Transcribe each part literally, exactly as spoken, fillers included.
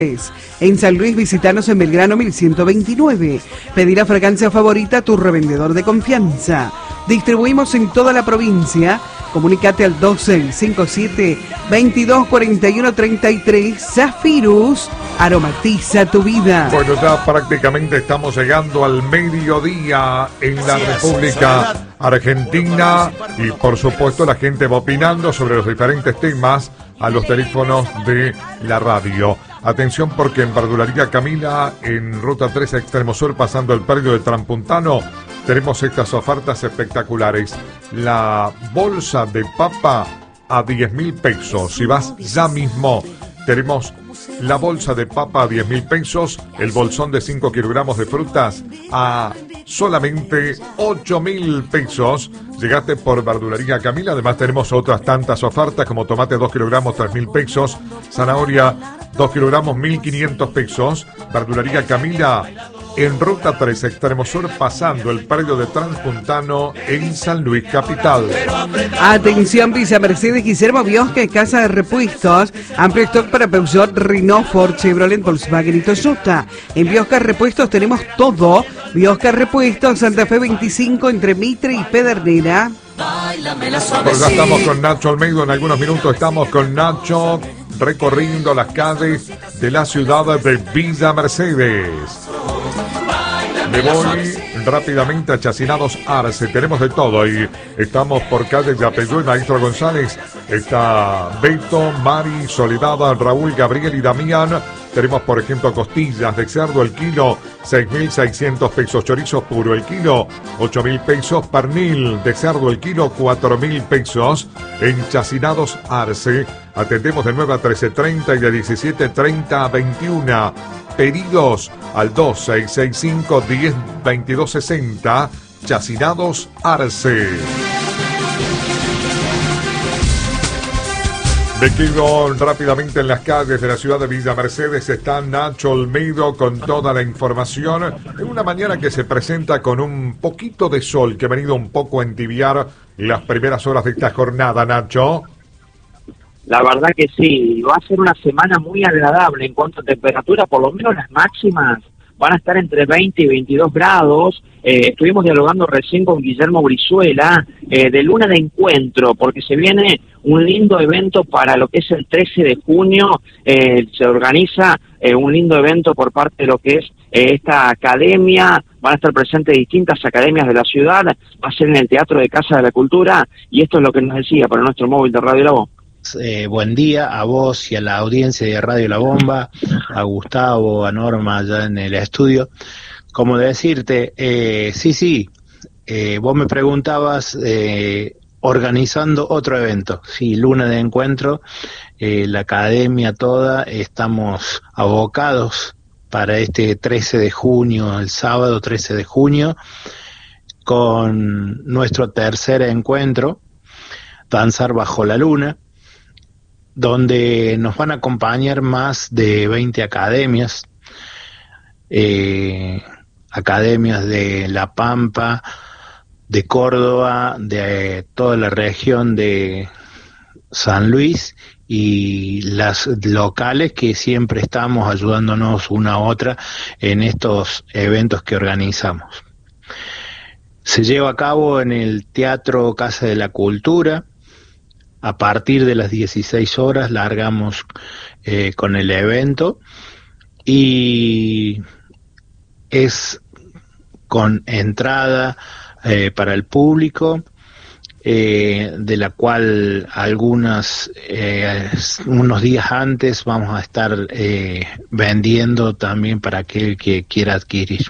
En San Luis, visitanos en Belgrano mil ciento veintinueve. Pedí la fragancia favorita a tu revendedor de confianza. Distribuimos en toda la provincia. Comunicate al dos seis cinco siete, veintidós cuarenta y uno treinta y tres. Zafirus aromatiza tu vida. Bueno, ya prácticamente estamos llegando al mediodía en la República Argentina y por supuesto la gente va opinando sobre los diferentes temas a los teléfonos de la radio. Atención porque en Verdulería Camila, en Ruta tres Extremo Sur, pasando el predio de Transpuntano, tenemos estas ofertas espectaculares. La bolsa de papa a diez mil pesos. Si vas ya mismo, tenemos la bolsa de papa a diez mil pesos, el bolsón de cinco kilogramos de frutas a solamente ocho mil pesos. Llegaste por Verdulería Camila. Además tenemos otras tantas ofertas como tomate dos kilogramos, tres mil pesos, zanahoria dos kilogramos, mil quinientos pesos. Verdulería Camila en Ruta tres Extremo Sur, pasando el predio de Transpuntano en San Luis Capital. Atención, Villa Mercedes, Guillermo Biosca, Casa de Repuestos, amplio stock para Peugeot, Renault, Ford, Chevrolet, Volkswagen y Toyota. En Biosca Repuestos tenemos todo. Biosca Repuestos, Santa Fe veinticinco, entre Mitre y Pedernera. Pues ya estamos con Nacho Almeida. En algunos minutos estamos con Nacho recorriendo las calles de la ciudad de Villa Mercedes. Me voy rápidamente a Chacinados Arce. Tenemos de todo y estamos por calle Yapeyú y Maestro González. Está Beto, Mari, Soledad, Raúl, Gabriel y Damián. Tenemos, por ejemplo, costillas de cerdo, el kilo, seis mil seiscientos pesos. Chorizo puro, el kilo, ocho mil pesos. Pernil de cerdo, el kilo, cuatro mil pesos. En Chacinados Arce. Atendemos de nueve a trece treinta y de diecisiete treinta a veintiuna. Pedidos al dos seis seis cinco, diez, veintidós sesenta. Chacinados Arce. Me quedo rápidamente en las calles de la ciudad de Villa Mercedes. Está Nacho Olmedo con toda la información. En una mañana que se presenta con un poquito de sol que ha venido un poco a entibiar las primeras horas de esta jornada, Nacho. La verdad que sí, va a ser una semana muy agradable en cuanto a temperatura, por lo menos las máximas van a estar entre veinte y veintidós grados. Eh, estuvimos dialogando recién con Guillermo Brizuela eh, de Luna de Encuentro, porque se viene un lindo evento para lo que es el trece de junio. Eh, se organiza eh, un lindo evento por parte de lo que es eh, esta academia. Van a estar presentes distintas academias de la ciudad, va a ser en el Teatro de Casa de la Cultura, y esto es lo que nos decía para nuestro móvil de Radio La Bomba. Eh, buen día a vos y a la audiencia de Radio La Bomba, a Gustavo, a Norma allá en el estudio. Como decirte, eh, sí, sí, eh, vos me preguntabas eh, organizando otro evento, sí, Luna de Encuentro, eh, la academia toda, estamos abocados para este trece de junio, el sábado trece de junio, con nuestro tercer encuentro, Danzar Bajo la Luna, donde nos van a acompañar más de veinte academias, eh, academias de La Pampa, de Córdoba, de toda la región de San Luis y las locales que siempre estamos ayudándonos una a otra en estos eventos que organizamos. Se lleva a cabo en el Teatro Casa de la Cultura. A partir de las dieciséis horas largamos eh, con el evento y es con entrada eh, para el público, eh, de la cual algunas eh, unos días antes vamos a estar eh, vendiendo también para aquel que quiera adquirir.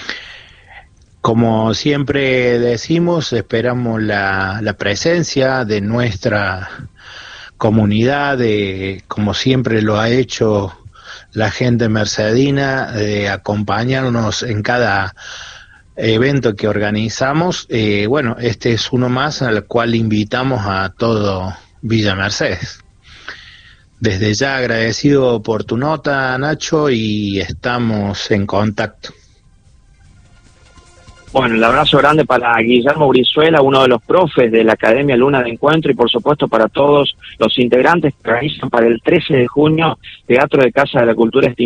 Como siempre decimos, esperamos la, la presencia de nuestra comunidad, de, como siempre lo ha hecho la gente mercedina, de acompañarnos en cada evento que organizamos. Eh, bueno, este es uno más al cual invitamos a todo Villa Mercedes. Desde ya agradecido por tu nota, Nacho, y estamos en contacto. Bueno, el abrazo grande para Guillermo Brizuela, uno de los profes de la Academia Luna de Encuentro, y por supuesto para todos los integrantes que organizan para el trece de junio Teatro de Casa de la Cultura